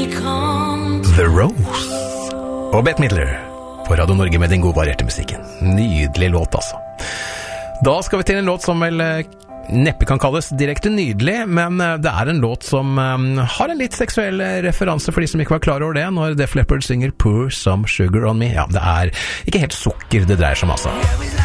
The Rose og Bette Midler på Radio Norge med den gode varierte musikken. Nydelig låt altså. Da skal vi til en låt som vel neppe kan kalles direkte nydelig, men det er en låt som har en litt seksuell referanse for de som ikke var klar over det, når Def Leppard synger Pour Some Sugar On Me. Ja, det er ikke helt sukker det dreier seg om altså.